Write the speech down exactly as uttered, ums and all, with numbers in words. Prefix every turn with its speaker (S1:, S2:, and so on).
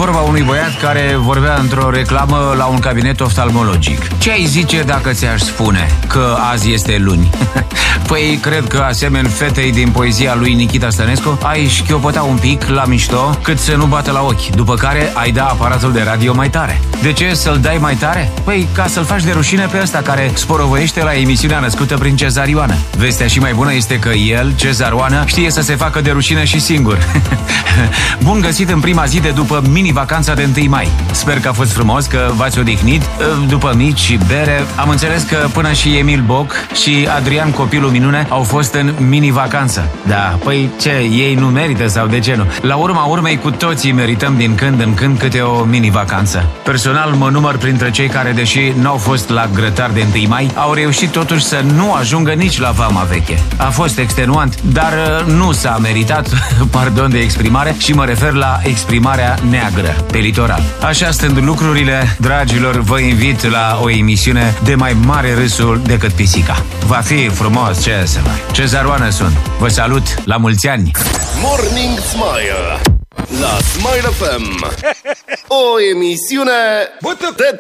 S1: vorba unui băiat care vorbea într-o reclamă la un cabinet oftalmologic. Ce ai zice dacă ți-aș spune că azi este luni? Păi, cred că asemeni fetei din poezia lui Nikita Stănescu, ai șchiopăta un pic la mișto cât să nu bată la ochi, după care ai da aparatul de radio mai tare. De ce să-l dai mai tare? Păi, ca să-l faci de rușine pe ăsta care sporovăiește la emisiunea născută prin cezarioană. Vestea și mai bună este că el, cezarioană, știe să se facă de rușine și singur. Bun găsit în prima zi de după mini-vacanța de întâi mai. Sper că a fost frumos, că v-ați odihnit. După mici și bere, am înțeles că până și Emil Boc și Adrian Copilul Minune au fost în mini-vacanță. Da, păi ce, ei nu merită sau de ce nu? La urma urmei, cu toții merităm din când în când câte o mini-vacanță. Personal mă număr printre cei care, deși n-au fost la grătar de întâi mai, au reușit totuși să nu ajungă nici la vama veche. A fost extenuant, dar nu s-a meritat, pardon de exprimare, și mă refer la exprimarea neagră pe litoral. Așa stând lucrurile, dragilor, vă invit la o emisiune de mai mare râsul decât pisica. Va fi frumos, ce să fac. Cezaroană sunt. Vă salut, la mulți ani.
S2: Morning Smile la Smile F M. O emisiune de